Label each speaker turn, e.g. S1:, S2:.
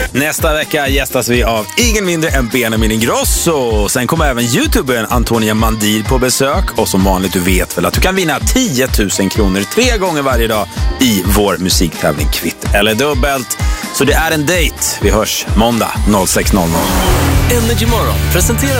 S1: Nästa vecka gästas vi av ingen mindre än Benjamin Ingrosso. Sen kommer även youtubern Antonia Mandir på besök. Och som vanligt, du vet väl att du kan vinna 10 000 kronor 3 gånger varje dag i vår musiktävling Kvitt eller dubbelt. Så det är en dejt. Vi hörs måndag 06:00.
S2: Energy Morgon presenteras